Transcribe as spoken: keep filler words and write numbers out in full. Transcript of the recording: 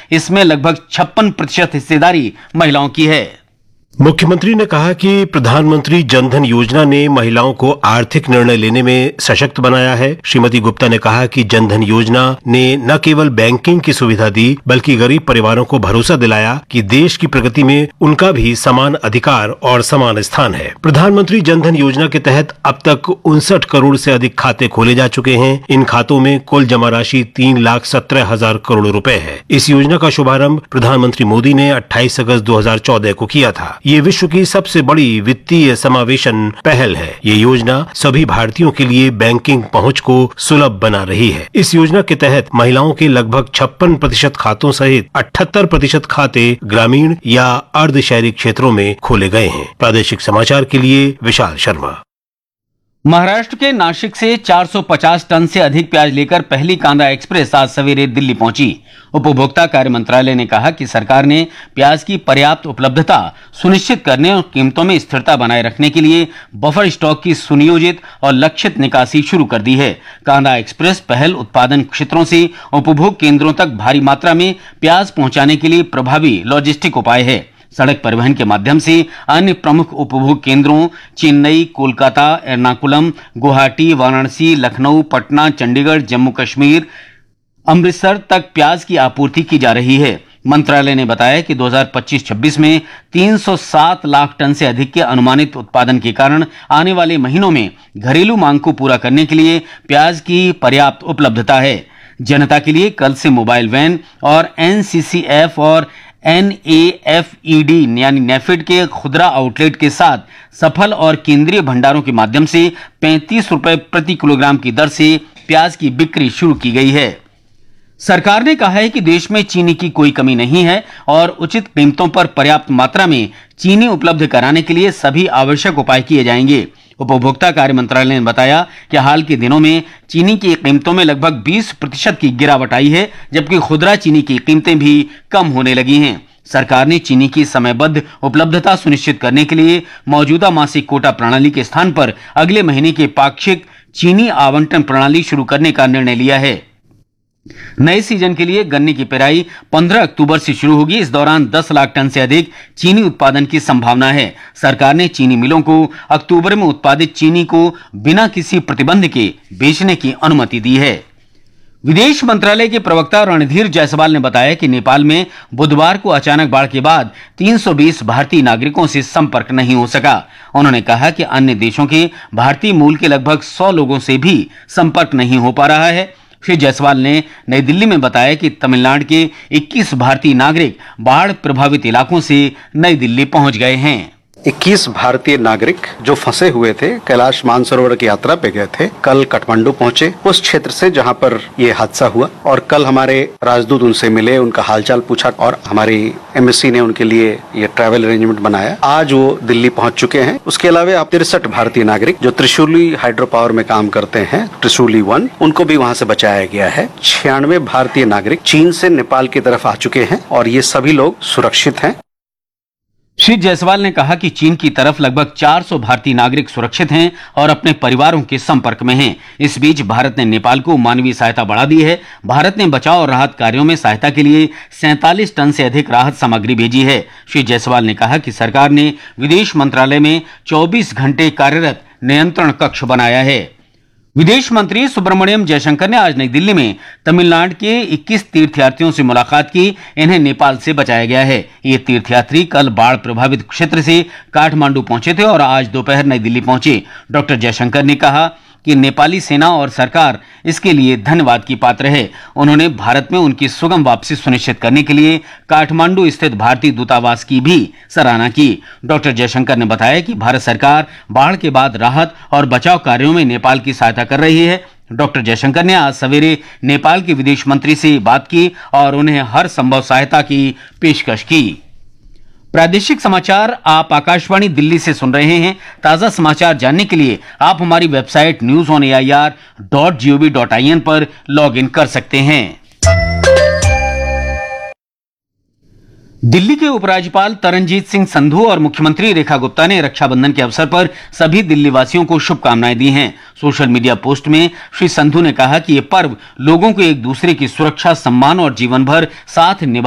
इसमें लगभग छप्पन प्रतिशत हिस्सेदारी महिलाओं की है। मुख्यमंत्री ने कहा कि प्रधानमंत्री जनधन योजना ने महिलाओं को आर्थिक निर्णय लेने में सशक्त बनाया है। श्रीमती गुप्ता ने कहा कि जनधन योजना ने न केवल बैंकिंग की सुविधा दी, बल्कि गरीब परिवारों को भरोसा दिलाया कि देश की प्रगति में उनका भी समान अधिकार और समान स्थान है। प्रधानमंत्री जनधन योजना के तहत अब तक उनसठ करोड़ से अधिक खाते खोले जा चुके हैं। इन खातों में कुल जमा राशि तीन लाख सत्रह हजार करोड़ रुपए है। इस योजना का शुभारंभ प्रधानमंत्री मोदी ने अट्ठाईस अगस्त दो हजार चौदह को किया था। ये विश्व की सबसे बड़ी वित्तीय समावेशन पहल है। ये योजना सभी भारतीयों के लिए बैंकिंग पहुंच को सुलभ बना रही है। इस योजना के तहत महिलाओं के लगभग छप्पन प्रतिशत खातों सहित अठहत्तर प्रतिशत खाते ग्रामीण या अर्ध शहरी क्षेत्रों में खोले गए हैं। प्रादेशिक समाचार के लिए विशाल शर्मा। महाराष्ट्र के नासिक से चार सौ पचास टन से अधिक प्याज लेकर पहली कांदा एक्सप्रेस आज सवेरे दिल्ली पहुंची। उपभोक्ता कार्य मंत्रालय ने कहा कि सरकार ने प्याज की पर्याप्त उपलब्धता सुनिश्चित करने और कीमतों में स्थिरता बनाए रखने के लिए बफर स्टॉक की सुनियोजित और लक्षित निकासी शुरू कर दी है। कांदा एक्सप्रेस पहल उत्पादन क्षेत्रों से उपभोग केंद्रों तक भारी मात्रा में प्याज पहुंचाने के लिए प्रभावी लॉजिस्टिक उपाय है। सड़क परिवहन के माध्यम से अन्य प्रमुख उपभोग केंद्रों चेन्नई, कोलकाता, एर्नाकुलम, गुवाहाटी, वाराणसी, लखनऊ, पटना, चंडीगढ़, जम्मू कश्मीर, अमृतसर तक प्याज की आपूर्ति की जा रही है। मंत्रालय ने बताया कि दो हज़ार पच्चीस छब्बीस में तीन सौ सात लाख टन से अधिक के अनुमानित उत्पादन के कारण आने वाले महीनों में घरेलू मांग को पूरा करने के लिए प्याज की पर्याप्त उपलब्धता है। जनता के लिए कल से मोबाइल वैन और एनसीसीएफ और N A F E D यानी नेफेड के खुदरा आउटलेट के साथ सफल और केंद्रीय भंडारों के माध्यम से पैंतीस रुपए प्रति किलोग्राम की दर से प्याज की बिक्री शुरू की गई है। सरकार ने कहा है कि देश में चीनी की कोई कमी नहीं है और उचित कीमतों पर पर्याप्त मात्रा में चीनी उपलब्ध कराने के लिए सभी आवश्यक उपाय किए जाएंगे। उपभोक्ता कार्य मंत्रालय ने बताया कि हाल के दिनों में चीनी की कीमतों में लगभग बीस प्रतिशत की गिरावट आई है, जबकि खुदरा चीनी की कीमतें भी कम होने लगी हैं। सरकार ने चीनी की समयबद्ध उपलब्धता सुनिश्चित करने के लिए मौजूदा मासिक कोटा प्रणाली के स्थान पर अगले महीने के पाक्षिक चीनी आवंटन प्रणाली शुरू करने का निर्णय लिया है। नए सीजन के लिए गन्ने की पेराई पंद्रह अक्टूबर से शुरू होगी। इस दौरान दस लाख टन से अधिक चीनी उत्पादन की संभावना है। सरकार ने चीनी मिलों को अक्टूबर में उत्पादित चीनी को बिना किसी प्रतिबंध के बेचने की अनुमति दी है। विदेश मंत्रालय के प्रवक्ता रणधीर जायसवाल ने बताया कि नेपाल में बुधवार को अचानक बाढ़ के बाद तीन सौ बीस भारतीय नागरिकों से संपर्क नहीं हो सका। उन्होंने कहा कि अन्य देशों के भारतीय मूल के लगभग सौ लोगों से भी संपर्क नहीं हो पा रहा है। श्री जायसवाल ने नई दिल्ली में बताया कि तमिलनाडु के इक्कीस भारतीय नागरिक बाढ़ प्रभावित इलाकों से नई दिल्ली पहुंच गए हैं। इक्कीस भारतीय नागरिक जो फंसे हुए थे, कैलाश मानसरोवर की यात्रा पे गए थे, कल काठमांडू पहुंचे उस क्षेत्र से जहां पर ये हादसा हुआ। और कल हमारे राजदूत उनसे मिले, उनका हालचाल पूछा और हमारी एम्बेसी ने उनके लिए ये ट्रैवल अरेंजमेंट बनाया। आज वो दिल्ली पहुंच चुके हैं। उसके अलावा तिरसठ भारतीय नागरिक जो त्रिशूली हाइड्रो पावर में काम करते हैं, त्रिशूली वन, उनको भी वहां से बचाया गया है। छियानवे भारतीय नागरिक चीन से नेपाल की तरफ आ चुके हैं और ये सभी लोग सुरक्षित हैं। श्री जायसवाल ने कहा कि चीन की तरफ लगभग चार सौ भारतीय नागरिक सुरक्षित हैं और अपने परिवारों के संपर्क में हैं। इस बीच भारत ने नेपाल को मानवीय सहायता बढ़ा दी है। भारत ने बचाव और राहत कार्यों में सहायता के लिए सैंतालीस टन से अधिक राहत सामग्री भेजी है। श्री जायसवाल ने कहा कि सरकार ने विदेश मंत्रालय में चौबीस घंटे कार्यरत नियंत्रण कक्ष बनाया है। विदेश मंत्री सुब्रमण्यम जयशंकर ने आज नई दिल्ली में तमिलनाडु के इक्कीस तीर्थयात्रियों से मुलाकात की। इन्हें नेपाल से बचाया गया है। ये तीर्थयात्री कल बाढ़ प्रभावित क्षेत्र से काठमांडू पहुंचे थे और आज दोपहर नई दिल्ली पहुंचे। डॉक्टर जयशंकर ने कहा कि नेपाली सेना और सरकार इसके लिए धन्यवाद की पात्र है। उन्होंने भारत में उनकी सुगम वापसी सुनिश्चित करने के लिए काठमांडू स्थित भारतीय दूतावास की भी सराहना की। डॉक्टर जयशंकर ने बताया कि भारत सरकार बाढ़ के बाद राहत और बचाव कार्यों में नेपाल की सहायता कर रही है। डॉक्टर जयशंकर ने आज सवेरे नेपाल के विदेश मंत्री से बात की और उन्हें हर संभव सहायता की पेशकश की। प्रादेशिक समाचार आप आकाशवाणी दिल्ली से सुन रहे हैं। ताजा समाचार जानने के लिए आप हमारी website news on A I R dot G O V dot I N पर लॉग इन कर सकते हैं। दिल्ली के उपराज्यपाल तरनजीत सिंह संधू और मुख्यमंत्री रेखा गुप्ता ने रक्षाबंधन के अवसर पर सभी दिल्ली वासियों को शुभकामनाएं दी हैं। सोशल मीडिया पोस्ट में श्री संधू ने कहा कि यह पर्व लोगों को एक दूसरे की सुरक्षा, सम्मान और जीवन भर साथ निभा